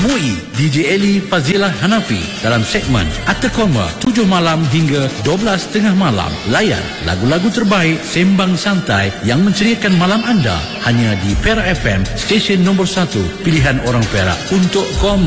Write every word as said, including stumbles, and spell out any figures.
Temui D J Eli Fazilah Hanafi dalam segmen Atta Koma tujuh malam hingga dua belas tengah malam. Layan lagu-lagu terbaik sembang santai yang menceriakan malam anda hanya di Perak F M, stesen nombor satu pilihan orang Perak untuk Koma.